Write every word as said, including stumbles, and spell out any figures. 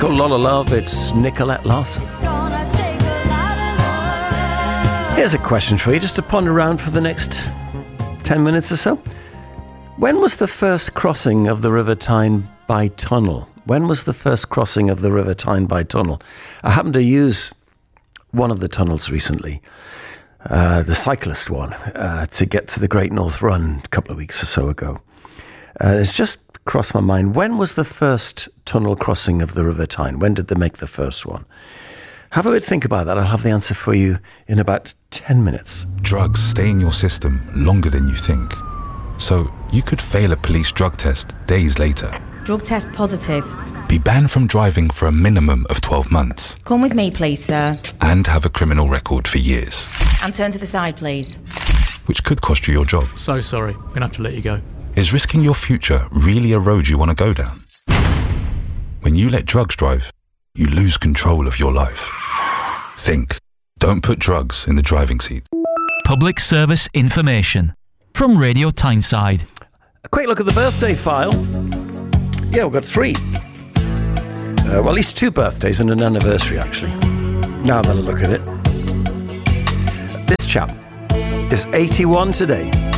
called Lola Love. It's Nicolette Larson. Here's a question for you, just to ponder around for the next ten minutes or so. When was the first crossing of the River Tyne by tunnel? When was the first crossing of the River Tyne by tunnel? I happened to use one of the tunnels recently, uh, the cyclist one, uh, to get to the Great North Run a couple of weeks or so ago. Uh, it's just crossed my mind. When was the first tunnel crossing of the River Tyne? When did they make the first one? Have a bit think about that. I'll have the answer for you in about ten minutes. Drugs stay in your system longer than you think. So you could fail a police drug test days later. Drug test positive. Be banned from driving for a minimum of twelve months. Come with me, please, sir. And have a criminal record for years. And turn to the side, please. Which could cost you your job. So sorry, I'm going to have to let you go. Is risking your future really a road you want to go down? When you let drugs drive, you lose control of your life. Think. Don't put drugs in the driving seat. Public service information from Radio Tyneside. A quick look at the birthday file. Yeah, we've got three. Uh, well, at least two birthdays and an anniversary, actually. Now that I look at it. This chap is eighty-one today.